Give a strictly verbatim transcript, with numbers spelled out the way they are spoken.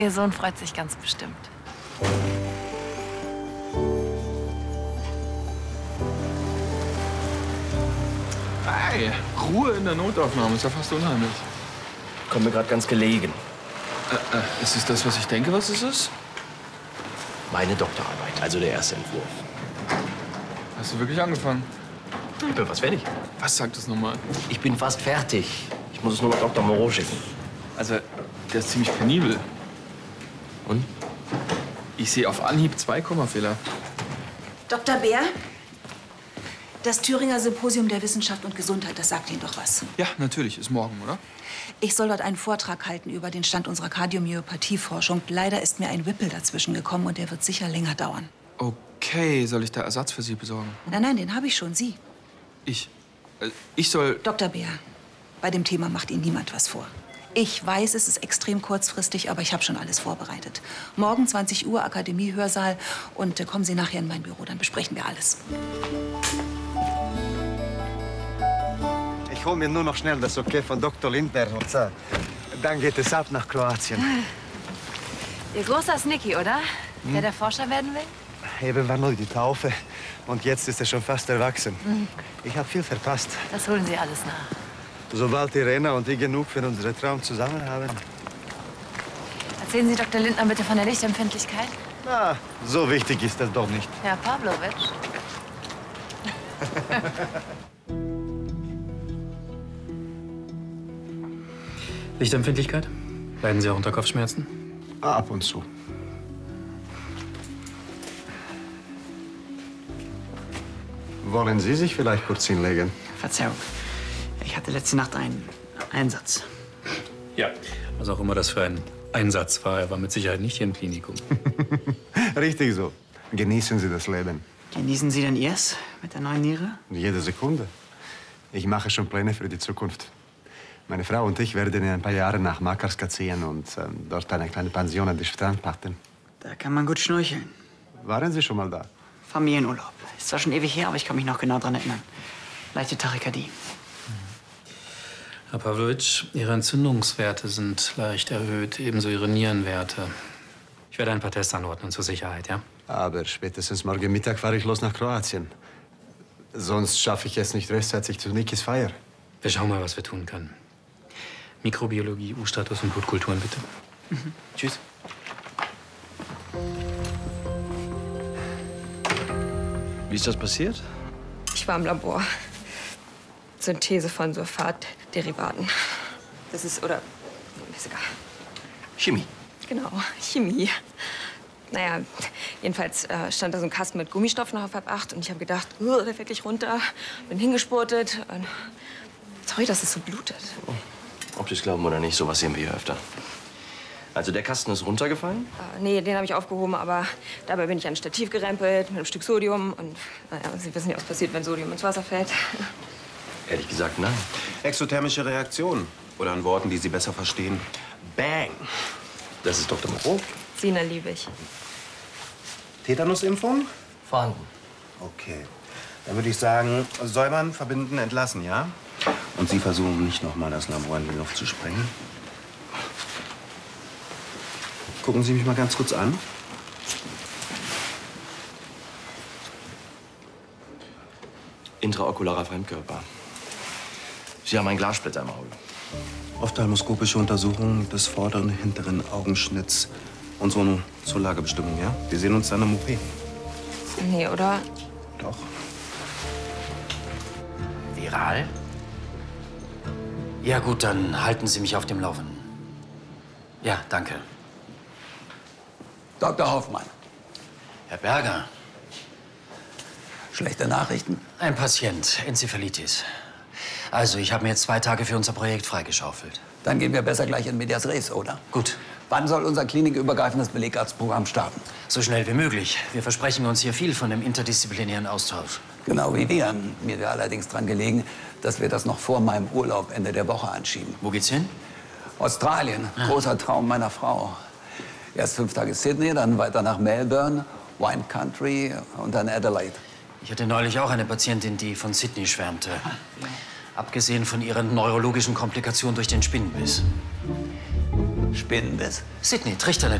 Ihr Sohn freut sich ganz bestimmt. Hey, Ruhe in der Notaufnahme, ist ja fast unheimlich. Kommt mir gerade ganz gelegen. Äh, äh, ist es das, was ich denke, was es ist? Meine Doktorarbeit, also der erste Entwurf. Hast du wirklich angefangen? Ich bin fast fertig. Was sagt das nochmal? Ich bin fast fertig. Ich muss es nur mal Doktor Moreau schicken. Also, der ist ziemlich penibel. Und? Ich sehe auf Anhieb zwei Kommafehler. Doktor Bär, das Thüringer Symposium der Wissenschaft und Gesundheit, das sagt Ihnen doch was. Ja, natürlich. Ist morgen, oder? Ich soll dort einen Vortrag halten über den Stand unserer Kardiomyopathieforschung. Leider ist mir ein Whipple dazwischen gekommen und der wird sicher länger dauern. Okay, soll ich da Ersatz für Sie besorgen? Nein, nein, den habe ich schon, Sie. Ich? Äh, ich soll... Doktor Bär, bei dem Thema macht Ihnen niemand was vor. Ich weiß, es ist extrem kurzfristig, aber ich habe schon alles vorbereitet. Morgen zwanzig Uhr, Akademie-Hörsaal. Und äh, kommen Sie nachher in mein Büro, dann besprechen wir alles. Ich hole mir nur noch schnell das Okay von Doktor Lindner und äh, dann geht es ab nach Kroatien. Ihr großer ist Niki, oder? Hm? Der der Forscher werden will? Eben war nur die Taufe und jetzt ist er schon fast erwachsen. Hm. Ich habe viel verpasst. Das holen Sie alles nach. Sobald Irena und ich genug für unseren Traum zusammen haben. Erzählen Sie Doktor Lindner bitte von der Lichtempfindlichkeit. Na, so wichtig ist das doch nicht. Herr Pawlowitsch. Lichtempfindlichkeit? Leiden Sie auch unter Kopfschmerzen? Ab und zu. Wollen Sie sich vielleicht kurz hinlegen? Verzeihung. Ich hatte letzte Nacht einen Einsatz. Ja. Was auch immer das für ein Einsatz war, er war mit Sicherheit nicht hier im Klinikum. Richtig so. Genießen Sie das Leben. Genießen Sie denn Ihrs mit der neuen Niere? Jede Sekunde. Ich mache schon Pläne für die Zukunft. Meine Frau und ich werden in ein paar Jahren nach Makarska ziehen und ähm, dort eine kleine Pension an den Strand pachten. Da kann man gut schnorcheln. Waren Sie schon mal da? Familienurlaub. Ist zwar schon ewig her, aber ich kann mich noch genau daran erinnern. Leichte Tachykardie. Herr Pawlowitsch, Ihre Entzündungswerte sind leicht erhöht, ebenso Ihre Nierenwerte. Ich werde ein paar Tests anordnen zur Sicherheit, ja? Aber spätestens morgen Mittag fahre ich los nach Kroatien. Sonst schaffe ich es nicht rechtzeitig zu Nikis Feier. Wir schauen mal, was wir tun können. Mikrobiologie, U-Status und Blutkulturen, bitte. Mhm. Tschüss. Wie ist das passiert? Ich war im Labor. Synthese von Sulfatderivaten. Das ist, oder, ist egal. Chemie. Genau, Chemie. Naja, jedenfalls äh, stand da so ein Kasten mit Gummistoff noch auf halb acht und ich habe gedacht, uh, der fällt gleich runter. Bin hingespurtet und sorry, dass es so blutet. Oh. Ob Sie es glauben oder nicht, sowas sehen wir hier öfter. Also der Kasten ist runtergefallen? Äh, nee, den habe ich aufgehoben, aber dabei bin ich an ein Stativ gerempelt mit einem Stück Sodium und naja, Sie wissen ja, was passiert, wenn Sodium ins Wasser fällt. Ehrlich gesagt, nein. Exothermische Reaktion. Oder an Worten, die Sie besser verstehen. Bang. Das ist Doktor Moreau. Sina liebe ich. Tetanusimpfung? Vorhanden. Okay. Dann würde ich sagen, säubern, verbinden, entlassen, ja? Und Sie versuchen nicht noch mal das Labor in die Luft zu sprengen. Gucken Sie mich mal ganz kurz an. Intraokularer Fremdkörper. Sie haben einen Glassplitter im Auge. Ophthalmoskopische Untersuchung des vorderen, hinteren Augenschnitts und so eine zur Lagebestimmung, ja? Wir sehen uns dann im O P. Nee, oder? Doch. Viral? Ja gut, dann halten Sie mich auf dem Laufenden. Ja, danke. Doktor Hoffmann. Herr Berger. Schlechte Nachrichten? Ein Patient, Enzephalitis. Also, ich habe mir jetzt zwei Tage für unser Projekt freigeschaufelt. Dann gehen wir besser gleich in medias res, oder? Gut. Wann soll unser klinikübergreifendes Belegarztprogramm starten? So schnell wie möglich. Wir versprechen uns hier viel von dem interdisziplinären Austausch. Genau wie wir. Mir wäre allerdings dran gelegen, dass wir das noch vor meinem Urlaub Ende der Woche anschieben. Wo geht's hin? Australien. Ah. Großer Traum meiner Frau. Erst fünf Tage Sydney, dann weiter nach Melbourne, Wine Country und dann Adelaide. Ich hatte neulich auch eine Patientin, die von Sydney schwärmte. Abgesehen von ihren neurologischen Komplikationen durch den Spinnenbiss. Spinnenbiss? Sydney, trichterne